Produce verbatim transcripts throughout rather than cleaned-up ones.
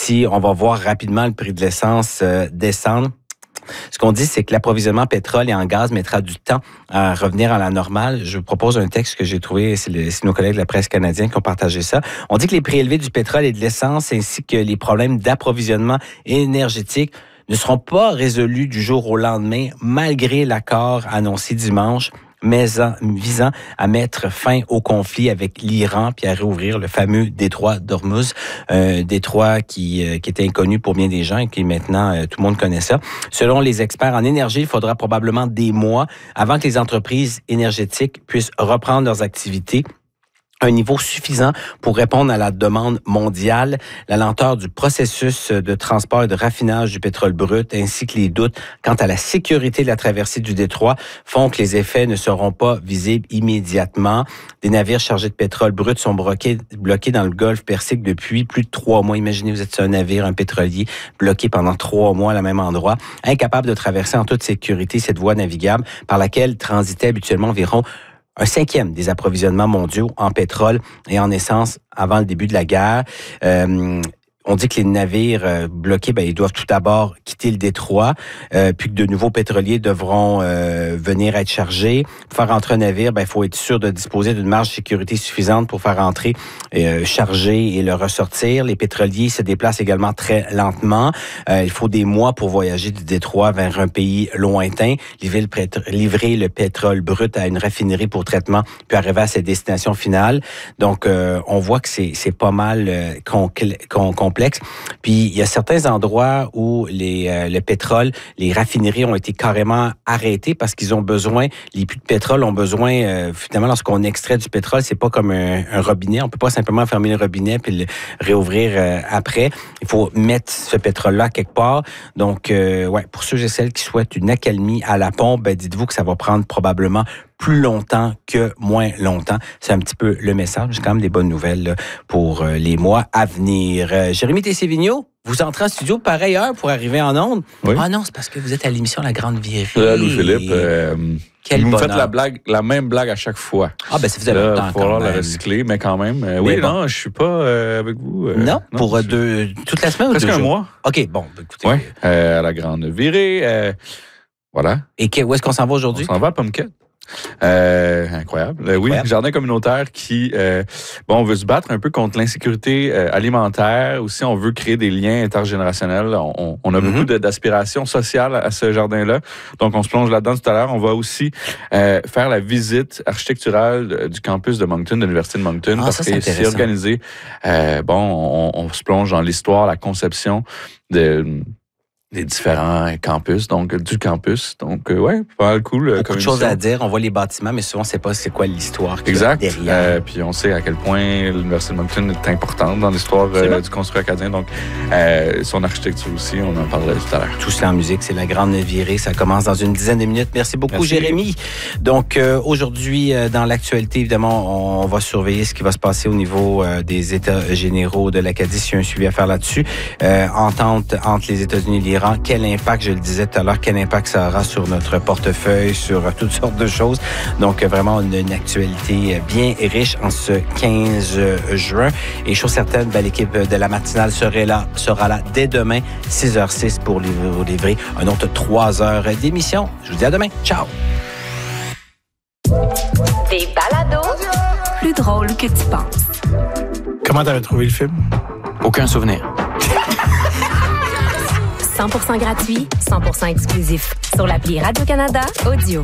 si on va voir rapidement le prix de l'essence euh, descendre. Ce qu'on dit, c'est que l'approvisionnement en pétrole et en gaz mettra du temps à revenir à la normale. Je vous propose un texte que j'ai trouvé, c'est, le, c'est nos collègues de la presse canadienne qui ont partagé ça. On dit que les prix élevés du pétrole et de l'essence, ainsi que les problèmes d'approvisionnement énergétique, ne seront pas résolus du jour au lendemain, malgré l'accord annoncé dimanche, mais en, visant à mettre fin au conflit avec l'Iran puis à réouvrir le fameux détroit d'Ormuz, un détroit qui, euh, qui était inconnu pour bien des gens et qui maintenant, euh, tout le monde connaît ça. Selon les experts en énergie, il faudra probablement des mois avant que les entreprises énergétiques puissent reprendre leurs activités un niveau suffisant pour répondre à la demande mondiale. La lenteur du processus de transport et de raffinage du pétrole brut, ainsi que les doutes quant à la sécurité de la traversée du détroit, font que les effets ne seront pas visibles immédiatement. Des navires chargés de pétrole brut sont bloqués, bloqués dans le golfe Persique depuis plus de trois mois. Imaginez, vous êtes sur un navire, un pétrolier, bloqué pendant trois mois à le même endroit, incapable de traverser en toute sécurité cette voie navigable par laquelle transitaient habituellement environ un cinquième des approvisionnements mondiaux en pétrole et en essence avant le début de la guerre. Euh, On dit que les navires euh, bloqués, ben, ils doivent tout d'abord quitter le détroit, euh, puis que de nouveaux pétroliers devront euh, venir être chargés. Pour faire rentrer un navire, ben, il faut être sûr de disposer d'une marge de sécurité suffisante pour faire rentrer, euh, charger et le ressortir. Les pétroliers se déplacent également très lentement. Euh, il faut des mois pour voyager du détroit vers un pays lointain, livrer le, pétro- livrer le pétrole brut à une raffinerie pour traitement, puis arriver à ses destinations finales. Donc, euh, on voit que c'est, c'est pas mal euh, con, con, con Puis, il y a certains endroits où les, euh, le pétrole, les raffineries ont été carrément arrêtées parce qu'ils ont besoin, les puits de pétrole ont besoin, euh, finalement, lorsqu'on extrait du pétrole, c'est pas comme un, un robinet. On peut pas simplement fermer le robinet puis le réouvrir euh, après. Il faut mettre ce pétrole-là quelque part. Donc, euh, ouais, pour ceux et celles qui souhaitent une accalmie à la pompe, ben, dites-vous que ça va prendre probablement plus longtemps que moins longtemps. C'est un petit peu le message. J'ai quand même des bonnes nouvelles là, pour euh, les mois à venir. Euh, Jérémy Tessé-Vigneault, vous entrez en studio pareille heure pour arriver en ondes. Oui. Ah non, c'est parce que vous êtes à l'émission La Grande Virée. Là, Louis-Philippe, euh, Quel vous me bonheur. faites la blague, la même blague à chaque fois. Ah ben ça faisait là, longtemps il faut falloir quand la même. recycler, mais quand même. Euh, oui, bon. non, je suis pas euh, avec vous. Euh, Non, non, pour euh, je... deux, toute la semaine ou Presque deux un jours? mois. OK, bon, ben, écoutez. Oui, euh, à La Grande Virée. Euh, voilà. Et que, où est-ce qu'on s'en va aujourd'hui? On s'en va à Pumpkin. Euh, incroyable. Euh, oui, incroyable. jardin communautaire qui, euh, bon, on veut se battre un peu contre l'insécurité euh, alimentaire. Aussi, on veut créer des liens intergénérationnels. On, on a mm-hmm. beaucoup de, d'aspirations sociales à ce jardin-là. Donc, on se plonge là-dedans tout à l'heure. On va aussi euh, faire la visite architecturale du campus de Moncton, de l'Université de Moncton, ah, parce ça, que c'est organisé. Euh, bon, on, on se plonge dans l'histoire, la conception de des différents campus, donc du campus. Donc, euh, ouais, pas mal cool. Beaucoup de choses à dire. On voit les bâtiments, mais souvent, on ne sait pas c'est quoi l'histoire qui exact. est derrière. Euh, puis on sait à quel point l'Université de Moncton est importante dans l'histoire euh, du construit acadien. Donc, euh, son architecture aussi, on en parlait tout à l'heure. Tout cela en musique, c'est La Grande Virée. Ça commence dans une dizaine de minutes. Merci beaucoup, Merci. Jérémy. Donc, euh, aujourd'hui, euh, dans l'actualité, évidemment, on va surveiller ce qui va se passer au niveau euh, des États généraux de l'Acadie. S'il y a un suivi à faire là-dessus. Euh, entente entre les États-Unis et l'Iran. Quel impact, je le disais tout à l'heure, quel impact ça aura sur notre portefeuille, sur euh, toutes sortes de choses. Donc, euh, vraiment, une, une actualité bien riche en ce quinze juin. Et chose certaine, ben, l'équipe de la matinale serait là, sera là dès demain, six heures six pour vous livrer un autre trois heures d'émission. Je vous dis à demain. Ciao! Des balados plus drôles que tu penses. Comment t'avais trouvé le film? Aucun souvenir. cent pour cent gratuit, cent pour cent exclusif. Sur l'appli Radio-Canada Audio.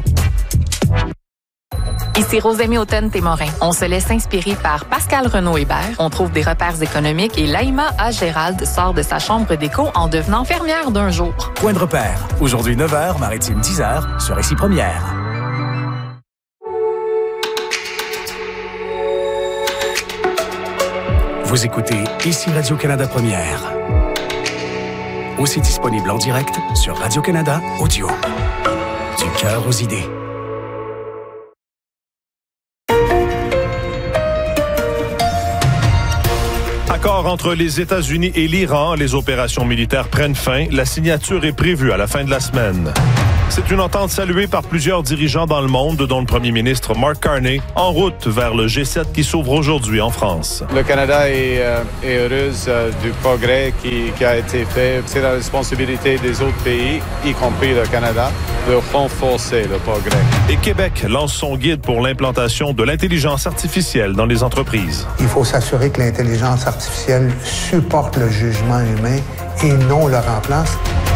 Ici Rosemée Automne-Témorin. On se laisse inspirer par Pascal Renaud-Hébert. On trouve des repères économiques et Laïma A. Gérald sort de sa chambre d'écho en devenant fermière d'un jour. Point de repère. Aujourd'hui neuf heures, Maritime dix heures, sur Récit Première. Vous écoutez Ici Radio-Canada Première. Aussi disponible en direct sur Radio-Canada Audio. Du cœur aux idées. Accord entre les États-Unis et l'Iran. Les opérations militaires prennent fin. La signature est prévue à la fin de la semaine. C'est une entente saluée par plusieurs dirigeants dans le monde, dont le premier ministre Mark Carney, en route vers le G sept qui s'ouvre aujourd'hui en France. Le Canada est, euh, est heureux euh, du progrès qui, qui a été fait. C'est la responsabilité des autres pays, y compris le Canada, de renforcer le progrès. Et Québec lance son guide pour l'implantation de l'intelligence artificielle dans les entreprises. Il faut s'assurer que l'intelligence artificielle supporte le jugement humain et non le remplace.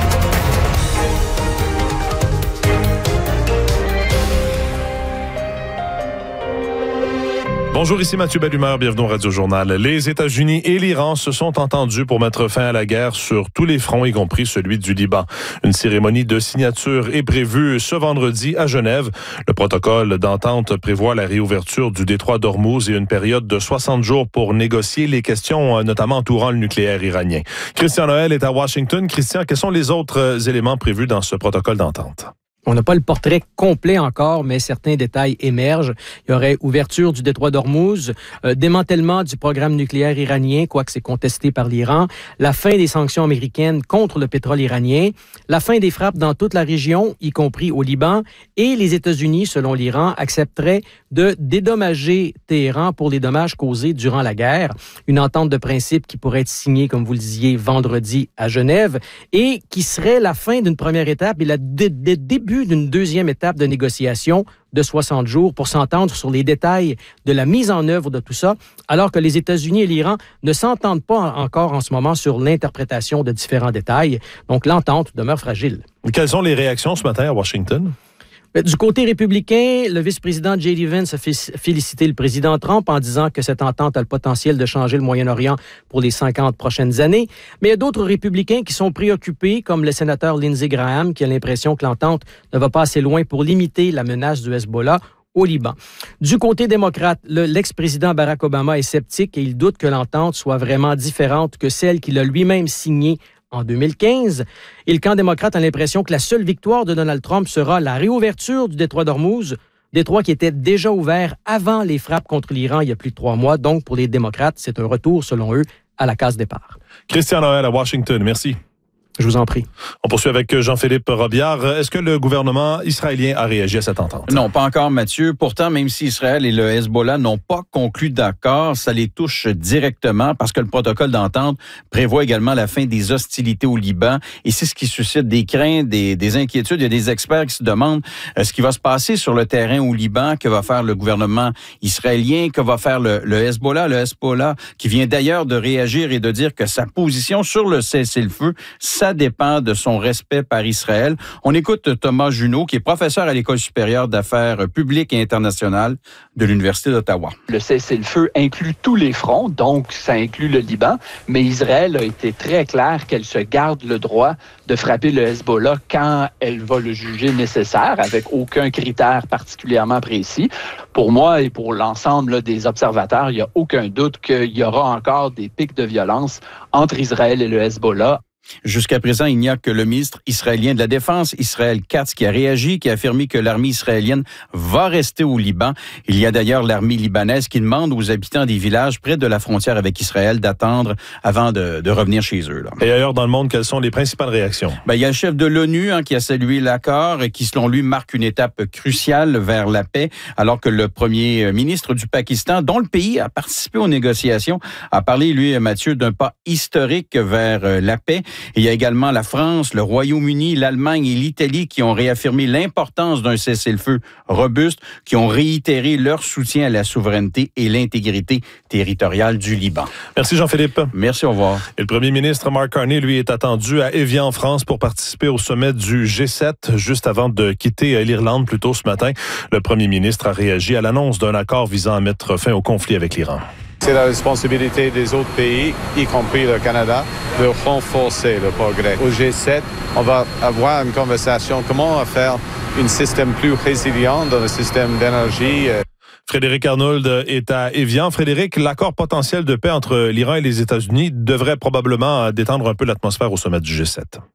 Bonjour, ici Mathieu Bellumeur, bienvenue au Radio-Journal. Les États-Unis et l'Iran se sont entendus pour mettre fin à la guerre sur tous les fronts, y compris celui du Liban. Une cérémonie de signature est prévue ce vendredi à Genève. Le protocole d'entente prévoit la réouverture du détroit d'Ormuz et une période de soixante jours pour négocier les questions, notamment entourant le nucléaire iranien. Christian Noël est à Washington. Christian, quels sont les autres éléments prévus dans ce protocole d'entente? On n'a pas le portrait complet encore, mais certains détails émergent. Il y aurait ouverture du détroit d'Ormuz, euh, démantèlement du programme nucléaire iranien, quoique c'est contesté par l'Iran, la fin des sanctions américaines contre le pétrole iranien, la fin des frappes dans toute la région, y compris au Liban, et les États-Unis, selon l'Iran, accepteraient de dédommager Téhéran pour les dommages causés durant la guerre. Une entente de principe qui pourrait être signée, comme vous le disiez, vendredi à Genève, et qui serait la fin d'une première étape et le dé- dé- début d'une deuxième étape de négociation de soixante jours pour s'entendre sur les détails de la mise en œuvre de tout ça, alors que les États-Unis et l'Iran ne s'entendent pas encore en ce moment sur l'interprétation de différents détails. Donc, l'entente demeure fragile. Quelles sont les réactions ce matin à Washington? Du côté républicain, le vice-président J D Vance a félicité le président Trump en disant que cette entente a le potentiel de changer le Moyen-Orient pour les cinquante prochaines années. Mais il y a d'autres républicains qui sont préoccupés, comme le sénateur Lindsey Graham, qui a l'impression que l'entente ne va pas assez loin pour limiter la menace du Hezbollah au Liban. Du côté démocrate, le, l'ex-président Barack Obama est sceptique et il doute que l'entente soit vraiment différente que celle qu'il a lui-même signée en deux mille quinze. Et le camp démocrate a l'impression que la seule victoire de Donald Trump sera la réouverture du détroit d'Ormuz, détroit qui était déjà ouvert avant les frappes contre l'Iran il y a plus de trois mois. Donc, pour les démocrates, c'est un retour, selon eux, à la case départ. Christian Noël à Washington, merci. Je vous en prie. On poursuit avec Jean-Philippe Robillard. Est-ce que le gouvernement israélien a réagi à cette entente? Non, pas encore, Mathieu. Pourtant, même si Israël et le Hezbollah n'ont pas conclu d'accord, ça les touche directement parce que le protocole d'entente prévoit également la fin des hostilités au Liban. Et c'est ce qui suscite des craintes, des, des inquiétudes. Il y a des experts qui se demandent euh, ce qui va se passer sur le terrain au Liban, que va faire le gouvernement israélien, que va faire le, le Hezbollah. Le Hezbollah qui vient d'ailleurs de réagir et de dire que sa position sur le cessez-le-feu, ça Ça dépend de son respect par Israël. On écoute Thomas Junot, qui est professeur à l'École supérieure d'affaires publiques et internationales de l'Université d'Ottawa. Le cessez-le-feu inclut tous les fronts, donc ça inclut le Liban, mais Israël a été très clair qu'elle se garde le droit de frapper le Hezbollah quand elle va le juger nécessaire, avec aucun critère particulièrement précis. Pour moi et pour l'ensemble là, des observateurs, il n'y a aucun doute qu'il y aura encore des pics de violence entre Israël et le Hezbollah. Jusqu'à présent, il n'y a que le ministre israélien de la Défense, Israël Katz, qui a réagi, qui a affirmé que l'armée israélienne va rester au Liban. Il y a d'ailleurs l'armée libanaise qui demande aux habitants des villages près de la frontière avec Israël d'attendre avant de, de revenir chez eux. Là. Et ailleurs dans le monde, quelles sont les principales réactions? Ben, il y a le chef de l'ONU hein, qui a salué l'accord et qui, selon lui, marque une étape cruciale vers la paix, alors que le premier ministre du Pakistan, dont le pays a participé aux négociations, a parlé, lui, Mathieu, d'un pas historique vers la paix. Il y a également la France, le Royaume-Uni, l'Allemagne et l'Italie qui ont réaffirmé l'importance d'un cessez-le-feu robuste, qui ont réitéré leur soutien à la souveraineté et l'intégrité territoriale du Liban. Merci Jean-Philippe. Merci, au revoir. Et le premier ministre Mark Carney, lui, est attendu à Évian, en France, pour participer au sommet du G sept, juste avant de quitter l'Irlande plus tôt ce matin. Le premier ministre a réagi à l'annonce d'un accord visant à mettre fin au conflit avec l'Iran. C'est la responsabilité des autres pays, y compris le Canada, de renforcer le progrès. Au G sept, on va avoir une conversation comment faire un système plus résilient dans le système d'énergie. Frédéric Arnould est à Évian. Frédéric, l'accord potentiel de paix entre l'Iran et les États-Unis devrait probablement détendre un peu l'atmosphère au sommet du G sept.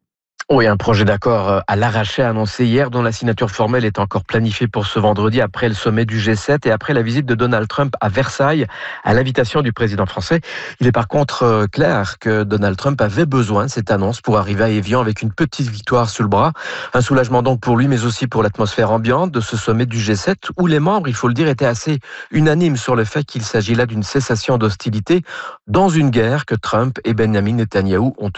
Oui, un projet d'accord à l'arraché annoncé hier, dont la signature formelle est encore planifiée pour ce vendredi après le sommet du G sept et après la visite de Donald Trump à Versailles à l'invitation du président français. Il est par contre clair que Donald Trump avait besoin de cette annonce pour arriver à Évian avec une petite victoire sous le bras. Un soulagement donc pour lui, mais aussi pour l'atmosphère ambiante de ce sommet du G sept où les membres, il faut le dire, étaient assez unanimes sur le fait qu'il s'agit là d'une cessation d'hostilité dans une guerre que Trump et Benjamin Netanyahou ont